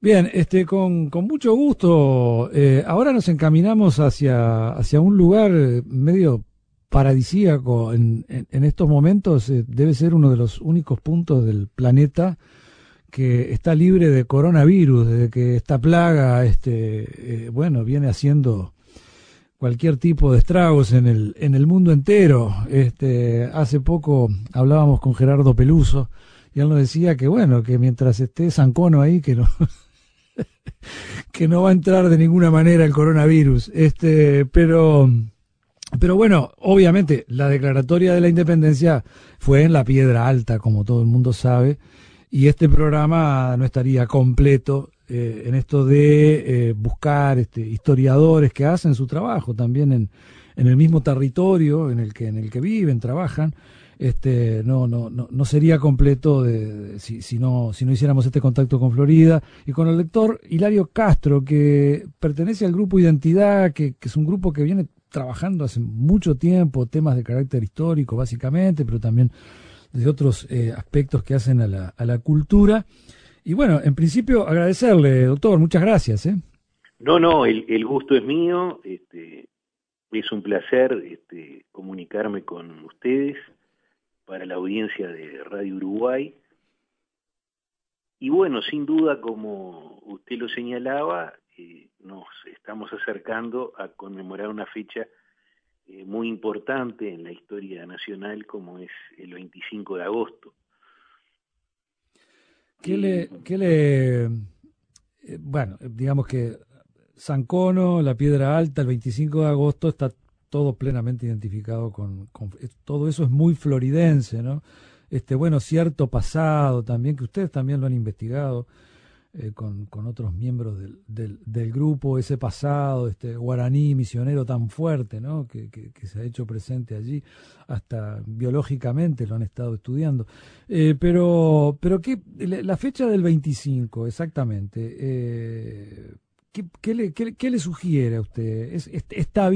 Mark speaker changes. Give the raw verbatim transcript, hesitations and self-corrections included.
Speaker 1: Bien, este, con, con mucho gusto. Eh, ahora nos encaminamos hacia, hacia un lugar medio paradisíaco en, en, en estos momentos. Eh, debe ser uno de los únicos puntos del planeta que está libre de coronavirus, desde que esta plaga, este, eh, bueno, viene haciendo cualquier tipo de estragos en el, en el mundo entero. Este, hace poco hablábamos con Gerardo Peluso y él nos decía que, bueno, que mientras esté Sancono ahí, que no, que no va a entrar de ninguna manera el coronavirus. Este, pero, pero bueno, obviamente la declaratoria de la independencia fue en la Piedra Alta, como todo el mundo sabe, y este programa no estaría completo eh, en esto de eh, buscar este, historiadores que hacen su trabajo también en, en el mismo territorio en el que en el que viven, trabajan. Este, no, no, no, no sería completo de, de, si, si, no, si no hiciéramos este contacto con Florida y con el lector Hilario Castro, que pertenece al grupo Identidad, que, que es un grupo que viene trabajando hace mucho tiempo temas de carácter histórico básicamente, pero también de otros eh, aspectos que hacen a la, a la cultura. Y bueno, en principio agradecerle, doctor, muchas gracias. ¿eh?
Speaker 2: No, no, el, el gusto es mío, este, es un placer este, comunicarme con ustedes para la audiencia de Radio Uruguay. Y bueno, sin duda, como usted lo señalaba, eh, nos estamos acercando a conmemorar una fecha eh, muy importante en la historia nacional, como es el veinticinco de agosto.
Speaker 1: ¿Qué le, qué le eh, bueno, digamos que Sancono, la Piedra Alta, el veinticinco de agosto está todo plenamente identificado con, con todo eso es muy floridense, ¿no? Este, bueno, cierto pasado también, que ustedes también lo han investigado eh, con, con otros miembros del, del, del grupo, ese pasado, este guaraní misionero tan fuerte, ¿no? Que, que, que se ha hecho presente allí, hasta biológicamente lo han estado estudiando. Eh, pero, pero ¿qué, la fecha del veinticinco, exactamente, eh, ¿qué, qué, le, qué, qué le sugiere a usted? ¿Es, está